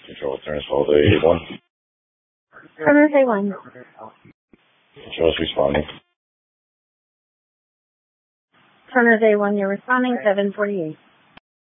Control, turn hold A1. Turner A1. Control's responding. Turner A1, you're responding 748.